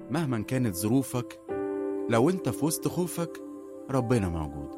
مهما كانت ظروفك، لو انت في وسط خوفك ربنا موجود.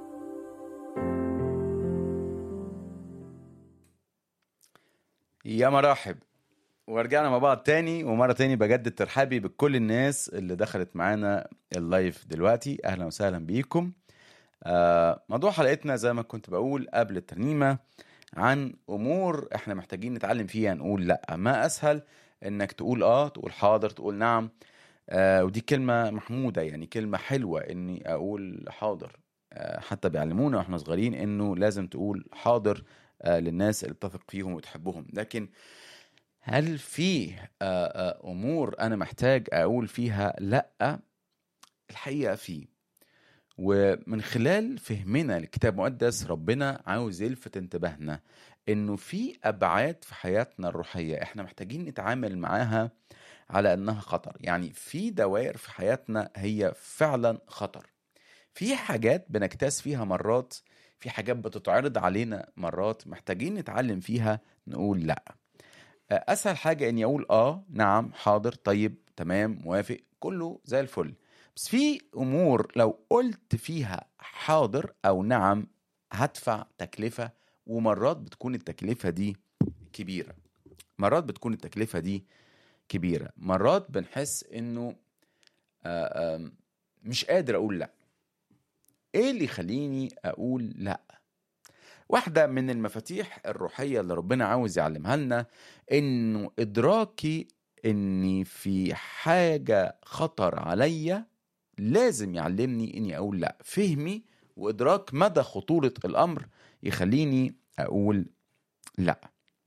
يا مراحب، ورجعنا مع بعض تاني، ومرة تاني بجدد ترحابي بكل الناس اللي دخلت معانا اللايف دلوقتي. أهلا وسهلا بيكم. موضوع حلقتنا زي ما كنت بقول قبل الترنيمة عن أمور احنا محتاجين نتعلم فيها نقول لأ. ما أسهل إنك تقول تقول حاضر، تقول نعم. ودي كلمة محمودة، يعني كلمة حلوة إني أقول حاضر. حتى بيعلمونا وإحنا صغيرين إنه لازم تقول حاضر للناس اللي بتثق فيهم وتحبهم. لكن هل في أمور أنا محتاج أقول فيها لأ؟ الحقيقة فيه. ومن خلال فهمنا للكتاب المقدس ربنا عاوز يلفت انتباهنا إنه في أبعاد في حياتنا الروحية إحنا محتاجين نتعامل معاها على أنها خطر. يعني في دوائر في حياتنا هي فعلا خطر. في حاجات بنكتاس فيها مرات، في حاجات بتتعرض علينا مرات محتاجين نتعلم فيها نقول لأ. اسهل حاجه اني اقول نعم حاضر طيب تمام موافق كله زي الفل. بس في امور لو قلت فيها حاضر او نعم هدفع تكلفه، ومرات بتكون التكلفه دي كبيره. مرات بنحس انه مش قادر اقول لا. ايه اللي يخليني اقول لا؟ واحدة من المفاتيح الروحية اللي ربنا عاوز يعلمها لنا إنه إدراكي إني في حاجة خطر عليا لازم يعلمني إني أقول لأ. فهمي وإدراك مدى خطورة الأمر يخليني أقول لأ.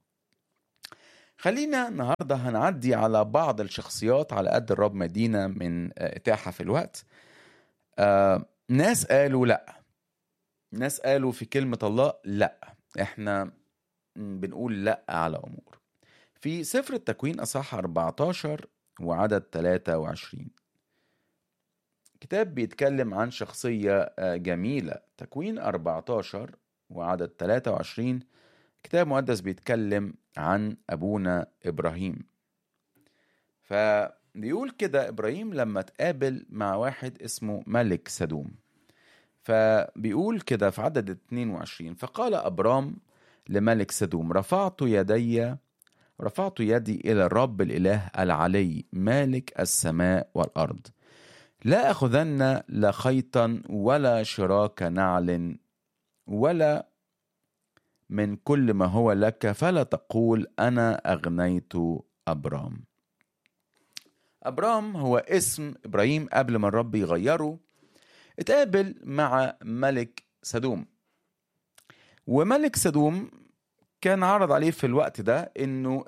خلينا النهاردة هنعدي على بعض الشخصيات على قد الرب مدينة من إتاحة في الوقت. ناس قالوا لأ، ناس قالوا في كلمة الله لأ. احنا بنقول لأ على أمور. في سفر التكوين أصحاح 14 وعدد 23 كتاب بيتكلم عن شخصية جميلة. تكوين 14 وعدد 23 كتاب مقدس بيتكلم عن أبونا إبراهيم. فبيقول كده إبراهيم لما تقابل مع واحد اسمه ملك سدوم، فبيقول كده في عدد 22 فقال أبرام لملك سدوم رفعت يدي إلى الرب الإله العلي مالك السماء والأرض لا أخذن لا خيطا ولا شراك نعل ولا من كل ما هو لك، فلا تقول أنا أغنيت أبرام. أبرام هو اسم إبراهيم قبل ما الرب يغيره. اتقابل مع ملك سدوم، وملك سدوم كان عرض عليه في الوقت ده انه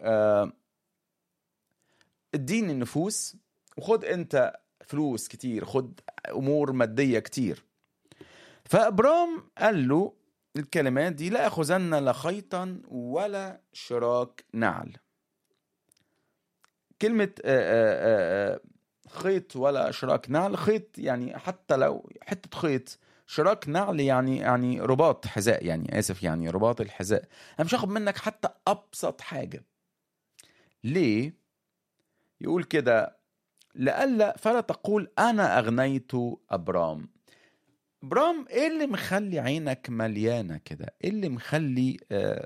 اديني النفوس وخد انت فلوس كتير، خد امور مادية كتير. فابرام قال له الكلمات دي لا اخذن لا خيطا ولا شراك نعل. كلمة خيط ولا شراك نعل، خيط يعني حتى لو حتة خيط، شراك نعل يعني رباط حذاء، يعني رباط الحذاء. انا مش هاخد منك حتى ابسط حاجة. ليه؟ يقول كده لألا فلا تقول أنا أغنيت أبرام. أبرام إيه اللي مخلي عينك مليانة كده؟ إيه اللي مخلي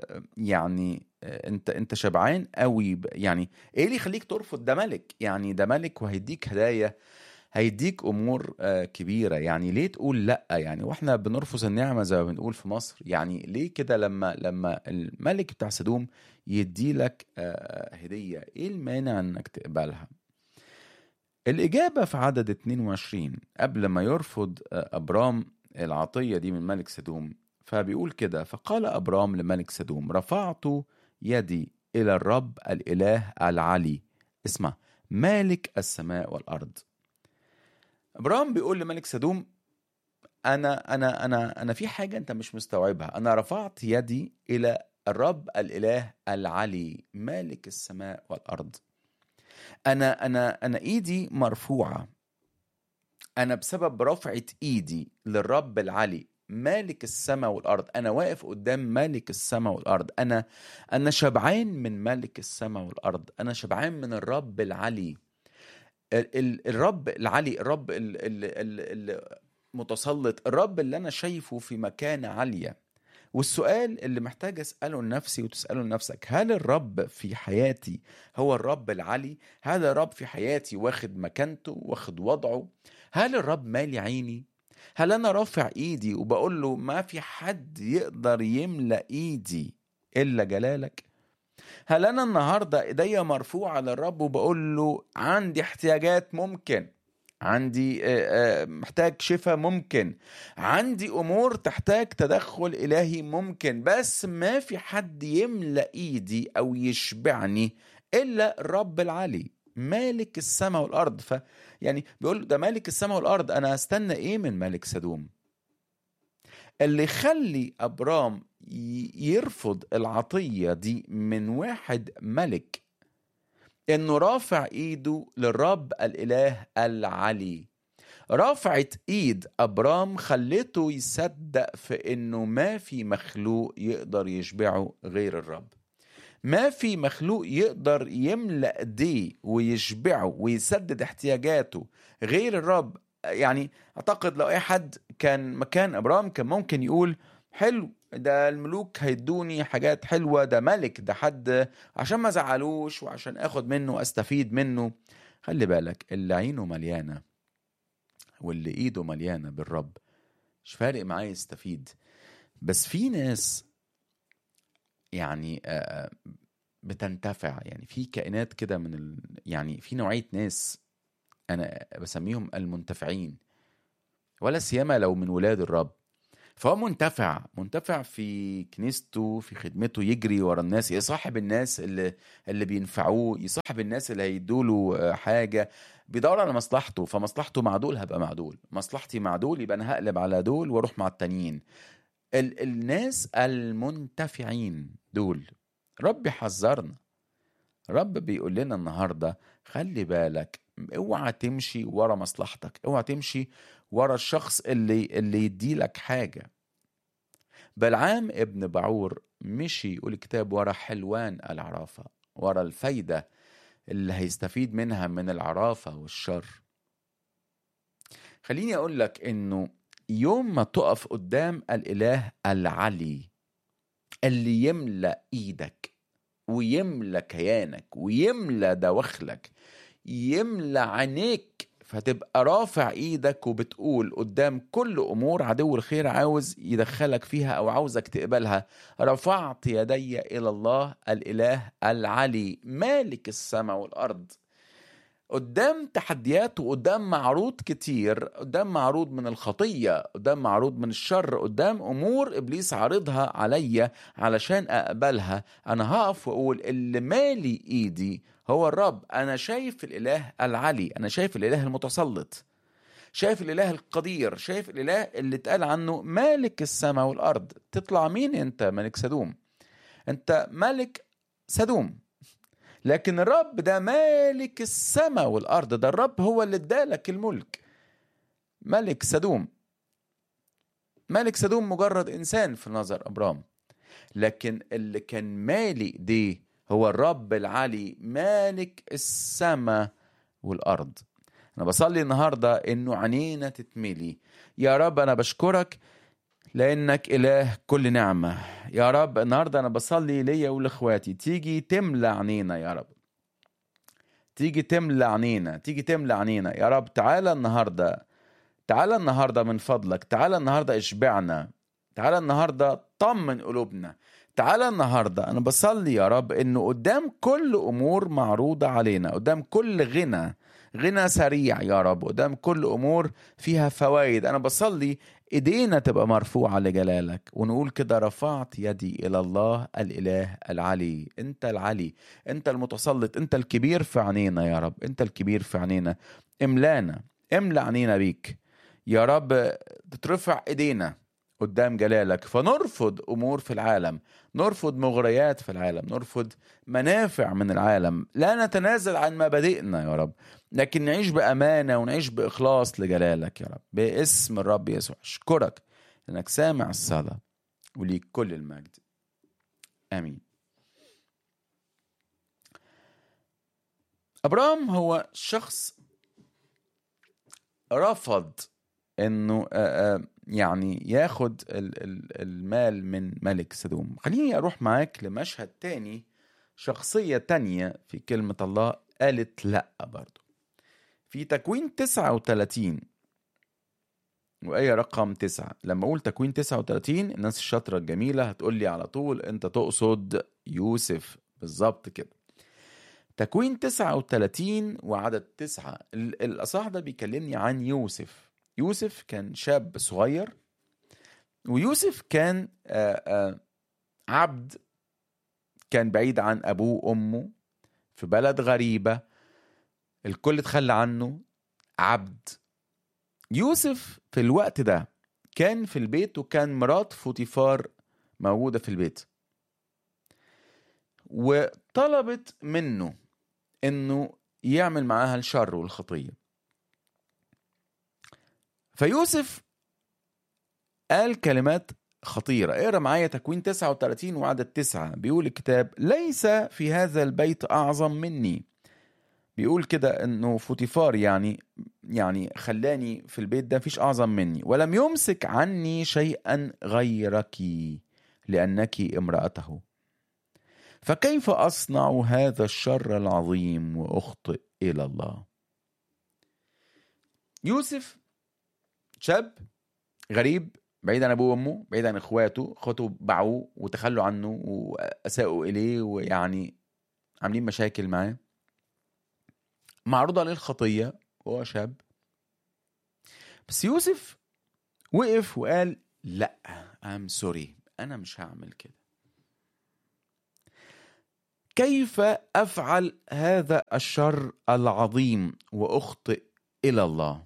أنت شبعان قوي يعني إيه اللي يخليك ترفض؟ ده ملك، يعني ده ملك وهيديك هدايا، هيديك أمور كبيرة. يعني ليه تقول لأ؟ يعني وإحنا بنرفض النعمة زي ما بنقول في مصر. يعني ليه كده لما الملك بتاع سدوم يديلك هدية، إيه المانع أنك تقبلها؟ الإجابة في عدد 22 قبل ما يرفض أبرام العطية دي من ملك سدوم. فبيقول كده فقال أبرام لملك سدوم رفعت يدي إلى الرب الإله العلي، اسمع، مالك السماء والأرض. أبرام بيقول لملك سدوم أنا في حاجة أنت مش مستوعبها. أنا رفعت يدي إلى الرب الإله العلي مالك السماء والأرض. أنا إيدي مرفوعة. أنا بسبب رفعة إيدي للرب العلي مالك السماء والأرض، أنا واقف قدام مالك السماء والأرض. أنا شبعان من مالك السماء والأرض، أنا شبعان من الرب العلي. الرب العلي، الرب المتسلط، الرب اللي أنا شايفه في مكانة عالية. والسؤال اللي محتاج أسأله لنفسي وتسأله لنفسك: هل الرب في حياتي هو الرب العلي؟ هل الرب في حياتي واخد مكانته، واخد وضعه؟ هل الرب مالي عيني؟ هل أنا رافع إيدي وبقول له ما في حد يقدر يملأ إيدي إلا جلالك؟ هل أنا النهاردة إيديا مرفوعة للرب وبقول له عندي احتياجات، ممكن عندي محتاج شفاء، ممكن عندي أمور تحتاج تدخل إلهي، ممكن، بس ما في حد يملأ إيدي أو يشبعني إلا الرب العلي مالك السماء والأرض. يعني بيقول ده مالك السماء والأرض، أنا أستنى إيه من ملك سدوم؟ اللي يخلي أبرام يرفض العطية دي من واحد ملك إنه رافع إيده للرب الإله العلي. رافعت إيد أبرام خلته يصدق في إنه ما في مخلوق يقدر يشبعه غير الرب، ما في مخلوق يقدر يملأ دي ويشبعه ويسدد احتياجاته غير الرب. يعني أعتقد لو أي حد كان مكان أبرام كان ممكن يقول حلو، ده الملوك هيدوني حاجات حلوة، ده ملك، ده حد عشان ما زعلوش وعشان أخد منه أستفيد منه. خلي بالك، اللي عينه مليانة واللي إيده مليانة بالرب مش فارق معاه يستفيد. بس في ناس يعني بتنتفع، يعني في كائنات كده يعني في نوعية ناس أنا بسميهم المنتفعين، ولا سيما لو من ولاد الرب. فهو منتفع في كنيسته، في خدمته، يجري ورا الناس، يصاحب الناس اللي بينفعوه، يصاحب الناس اللي هيدوله حاجة، بيدور على مصلحته. فمصلحته مع دول هبقى مع دول، مصلحتي مع دول يبقى أنا هقلب على دول واروح مع التانيين. الناس المنتفعين دول رب حذرنا، رب بيقول لنا النهاردة خلي بالك، اوعى تمشي ورا مصلحتك، اوعى تمشي ورا الشخص اللي يديلك حاجة. بلعام ابن بعور مشي، يقول الكتاب، ورا حلوان العرافة، ورا الفايدة اللي هيستفيد منها من العرافة والشر. خليني اقول لك انه يوم ما تقف قدام الإله العلي اللي يملأ ايدك ويملى كيانك ويملى دواخلك، يملى عينيك، فتبقى رافع ايدك وبتقول قدام كل امور عدو الخير عاوز يدخلك فيها او عاوزك تقبلها: رفعت يدي الى الله الاله العلي مالك السماء والارض. قدام تحديات وقدام معروض كتير، قدام معروض من الخطية، قدام معروض من الشر، قدام أمور إبليس عارضها عليا علشان أقبلها، أنا هقف وأقول اللي مالي إيدي هو الرب. أنا شايف الإله العلي، أنا شايف الإله المتسلط، شايف الإله القدير، شايف الإله اللي اتقال عنه مالك السماء والأرض. تطلع مين أنت؟ ملك سدوم، أنت ملك سدوم. لكن الرب ده مالك السماء والأرض، ده الرب هو اللي ادالك الملك. ملك سدوم، ملك سدوم مجرد إنسان في نظر أبرام، لكن اللي كان مالي دي هو الرب العلي مالك السماء والأرض. أنا بصلي النهاردة إنه عينينا تتملي. يا رب أنا بشكرك لأنك إله كل نعمة. يا رب النهاردة أنا بصلي ليا ولإخواتي تيجي تملى عينينا، يا رب تيجي تملى عينينا، تيجي تملى عينينا يا رب. تعالى النهاردة، تعالى النهاردة من فضلك، تعالى النهاردة اشبعنا، تعالى النهاردة طمن قلوبنا. تعالى النهاردة أنا بصلي يا رب إنه قدام كل أمور معروضة علينا، قدام كل غنى سريع يا رب، قدام كل أمور فيها فوائد، أنا بصلي إيدينا تبقى مرفوعة لجلالك ونقول كده: رفعت يدي إلى الله الإله العلي. أنت العلي، أنت المتسلط، أنت الكبير في عينينا يا رب، أنت الكبير في عينينا. املانا، املى عينينا بيك يا رب. تترفع إيدينا قدام جلالك فنرفض أمور في العالم، نرفض مغريات في العالم، نرفض منافع من العالم، لا نتنازل عن مبادئنا يا رب، لكن نعيش بأمانة ونعيش بإخلاص لجلالك يا رب. باسم الرب يسوع أشكرك لأنك سامع الصلاة وليك كل المجد، آمين. أبرام هو شخص رفض انه يعني ياخد المال من ملك سدوم. خليني اروح معاك لمشهد تاني، شخصية تانية في كلمة الله قالت لا برضو، في تكوين 39 وآية رقم 9. لما أقول تكوين 39 الناس الشاطرة الجميلة هتقول لي على طول أنت تقصد يوسف، بالظبط كده. تكوين 39 وعدد 9، الأصحاح ده بيكلمني عن يوسف. يوسف كان شاب صغير، ويوسف كان عبد، كان بعيد عن أبوه وأمه في بلد غريبة، الكل اتخلى عنه، عبد. يوسف في الوقت ده كان في البيت، وكان مرات فوتيفار موجودة في البيت، وطلبت منه انه يعمل معاها الشر والخطية. فيوسف قال كلمات خطيرة. اقرأ معايا تكوين 39 وعدد 9. بيقول الكتاب: ليس في هذا البيت أعظم مني. بيقول كده انه فوتيفار يعني خلاني في البيت ده، مفيش اعظم مني، ولم يمسك عني شيئا غيرك لانك امرأته، فكيف اصنع هذا الشر العظيم واخطئ الى الله؟ يوسف شاب غريب، بعيد عن ابوه وامه، بعيد عن اخواته باعوه وتخلوا عنه واساءوا اليه، ويعني عاملين مشاكل معاه، معروض عليه الخطية وهو شاب. بس يوسف وقف وقال لا، I'm sorry، أنا مش هعمل كده. كيف أفعل هذا الشر العظيم وأخطئ إلى الله؟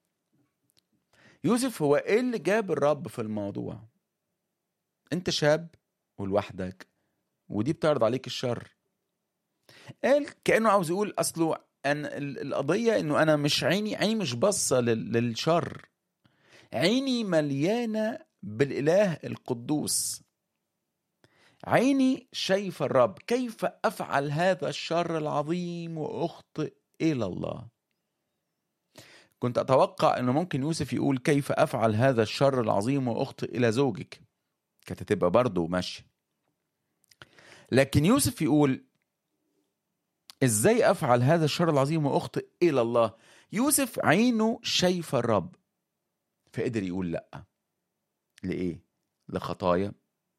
يوسف هو إيه اللي جاب الرب في الموضوع؟ أنت شاب ولوحدك، ودي بتعرض عليك الشر. قال كأنه عاوز يقول أصله أن القضية إنه أنا مش عيني مش بصة للشر، عيني مليانة بالإله القدوس، عيني شايف الرب. كيف أفعل هذا الشر العظيم وأخطئ إلى الله؟ كنت أتوقع أنه ممكن يوسف يقول كيف أفعل هذا الشر العظيم وأخطئ إلى زوجك، كانت تبقى برضو ماشي. لكن يوسف يقول إزاي أفعل هذا الشر العظيم وأخطئ إلى الله؟ يوسف عينه شايف الرب، فقدر يقول لأ. لإيه؟ لخطايا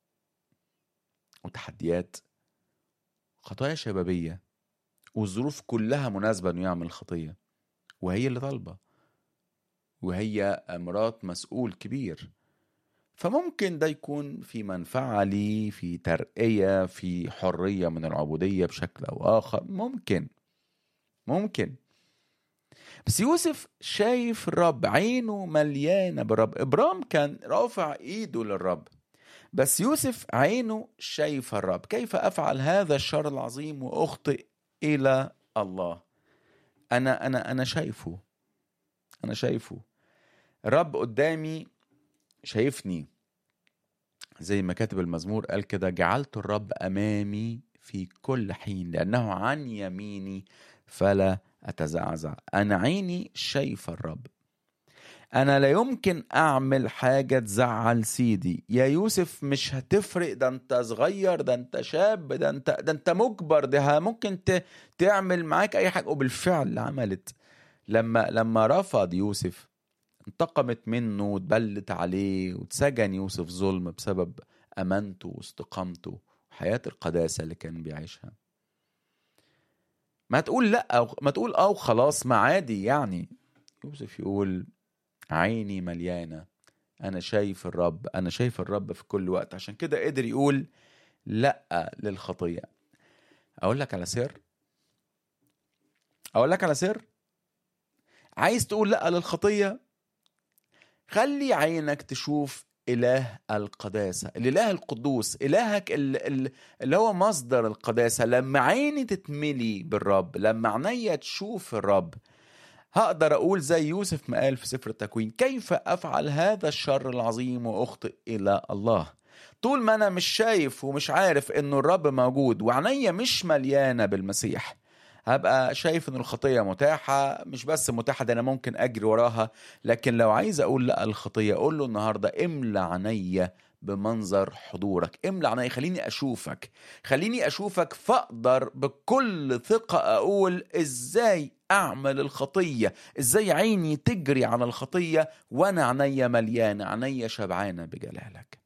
وتحديات، خطايا شبابية، والظروف كلها مناسبة أنه يعمل خطية، وهي اللي طالبة، وهي مرات مسؤول كبير. فممكن ده يكون في منفعة لي، في ترقية، في حرية من العبودية بشكل أو آخر، ممكن. بس يوسف شايف الرب، عينه مليانة بالرب. إبرام كان رافع إيده للرب، بس يوسف عينه شايف الرب. كيف أفعل هذا الشر العظيم وأخطئ إلى الله؟ أنا شايفه الرب قدامي، شايفني. زي ما كاتب المزمور قال كده: جعلت الرب أمامي في كل حين، لأنه عن يميني فلا أتزعزع. أنا عيني شايف الرب. أنا لا يمكن أعمل حاجة تزعل سيدي. يا يوسف مش هتفرق، ده أنت صغير، ده أنت شاب، ده أنت مجبر، ده ممكن تعمل معاك أي حاجة. وبالفعل عملت. لما رفض يوسف، انتقمت منه وتبلت عليه، وتسجن يوسف ظلم بسبب أمانته واستقامته وحياة القداسة اللي كان بيعيشها. ما تقول لأ، أو ما تقول خلاص ما عادي يعني. يوسف يقول عيني مليانة، أنا شايف الرب في كل وقت. عشان كده قدر يقول لأ للخطية. أقول لك على سر. عايز تقول لأ للخطية؟ خلي عينك تشوف إله القداسة، الإله القدوس، إلهك اللي هو مصدر القداسة. لما عيني تتملي بالرب، لما عيني تشوف الرب، هقدر أقول زي يوسف ما قال في سفر التكوين: كيف أفعل هذا الشر العظيم وأخطئ إلى الله؟ طول ما أنا مش شايف ومش عارف إنه الرب موجود، وعيني مش مليانة بالمسيح، هبقى شايف ان الخطية متاحة، مش بس متاحة، ده انا ممكن اجري وراها. لكن لو عايز اقول لا الخطية، اقول له النهاردة املى عينيا بمنظر حضورك، املى عينيا، خليني اشوفك، خليني اشوفك، فاقدر بكل ثقة اقول ازاي اعمل الخطية، ازاي عيني تجري على الخطية وانا عينيا مليانة، عينيا شبعانة بجلالك.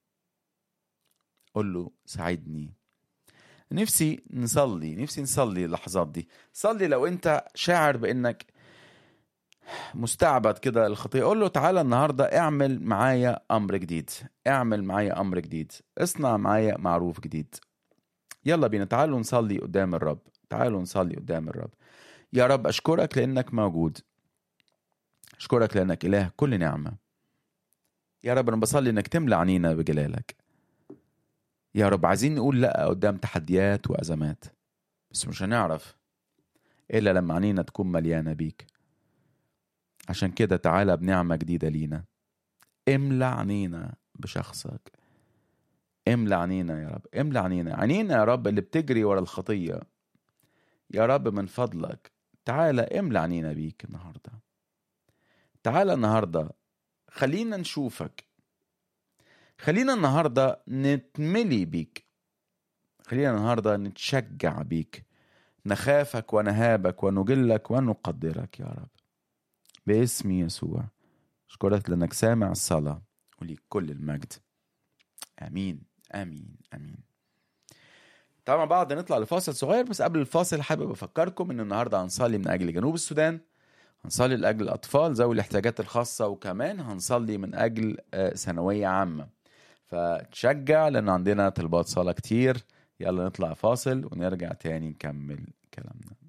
قل له ساعدني. نفسي نصلي اللحظات دي. صلي لو انت شاعر بانك مستعبد كده الخطية، قول له تعالى النهاردة اعمل معايا امر جديد، اعمل معايا امر جديد، اصنع معايا معروف جديد. يلا بينا، تعالوا نصلي قدام الرب، تعالوا نصلي قدام الرب. يا رب اشكرك لانك موجود، اشكرك لانك اله كل نعمة. يا رب انا بصلي انك تملى عنينا بجلالك. يا رب عايزين نقول لا قدام تحديات وازمات، بس مش هنعرف الا لما عنينا تكون مليانة بيك. عشان كده تعالى بنعمة جديدة لينا، املى عنينا بشخصك، املى عنينا يا رب، املى عنينا يا رب اللي بتجري ورا الخطية. يا رب من فضلك تعالى املى عنينا بيك النهاردة. تعالى النهاردة خلينا نشوفك، خلينا النهاردة نتملي بيك، خلينا النهاردة نتشجع بيك، نخافك ونهابك ونجلك ونقدرك يا رب باسم يسوع. أشكرك لأنك سامع الصلاة وليك كل المجد. آمين آمين آمين. طبعا بعد نطلع لفاصل صغير، بس قبل الفاصل حابب أفكركم إن النهاردة هنصلي من أجل جنوب السودان، هنصلي لأجل الأطفال ذوي الاحتياجات الخاصة، وكمان هنصلي من أجل ثانوية عامة. فتشجع لأن عندنا طلبات صلاة كتير. يلا نطلع فاصل ونرجع تاني نكمل كلامنا.